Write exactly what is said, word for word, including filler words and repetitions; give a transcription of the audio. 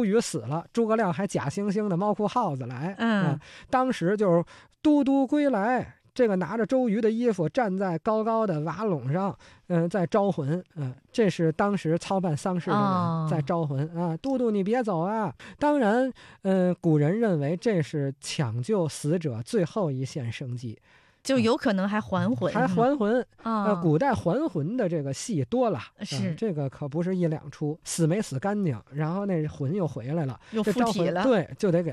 周瑜死了，诸葛亮还假惺惺的猫裤耗子来， 嗯、 啊，当时就是都督归来，这个拿着周瑜的衣服站在高高的瓦垄上，嗯、呃，在招魂，嗯、呃，这是当时操办丧事的人在招魂、哦、啊，都督你别走啊！当然，嗯、呃，古人认为这是抢救死者最后一线生机。 就有可能还还魂， 还还魂啊、 呃！古代还魂的这个戏多了， 是、 呃、这个可不是一两出，死没死干净，然后那魂又回来了， 又附体了， 对，就得给